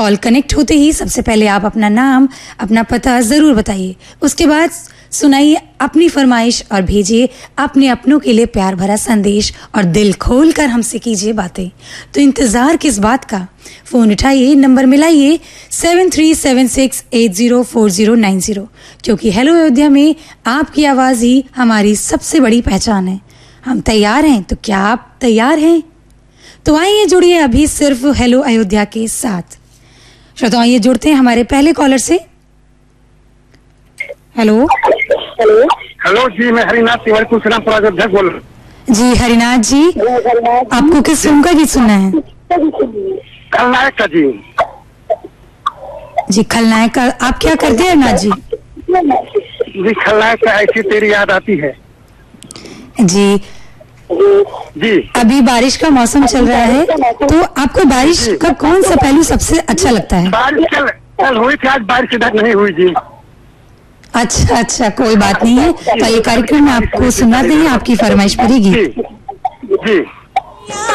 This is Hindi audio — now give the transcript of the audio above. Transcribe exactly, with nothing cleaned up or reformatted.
कॉल कनेक्ट होते ही सबसे पहले आप अपना नाम, अपना पता ज़रूर बताइए। उसके बाद सुनाइए अपनी फरमाइश और भेजिए अपने अपनों के लिए प्यार भरा संदेश और दिल खोल कर हमसे कीजिए बातें। तो इंतज़ार किस बात का, फ़ोन उठाइए, number मिलाइए seven three seven six eight zero four zero nine zero, क्योंकि हेलो अयोध्या में आपकी आवाज़ ही हमारी सबसे बड़ी पहचान है। हम तैयार हैं, तो क्या आप तैयार हैं? तो आइए जुड़िए अभी सिर्फ हेलो अयोध्या के साथ। श्रोताओं, आइए जुड़ते हैं हमारे पहले कॉलर से। हेलो हेलो हेलो जी, मैं हरिनाथ तिवारी कुशरामपुरा अध्यक्ष बोल रहा हूँ। जी हरिनाथ जी, आपको किस फिल्म का गीत सुनना है? खलनायक का जी। जी खलनायक का। आप क्या करते हैं हरिनाथ जी? जी खलनायक का ऐसी तेरी याद आती है। जी जी अभी बारिश का मौसम चल रहा है, तो आपको बारिश का कौन सा पहलू सबसे अच्छा लगता है? बारिश कल कल हुई थी, आज बारिश इधर नहीं हुई जी। अच्छा अच्छा, कोई बात नहीं है, तो ये कार्यक्रम में आपको सुना दें, आपकी फरमाइश पर ही गीत। जी जी।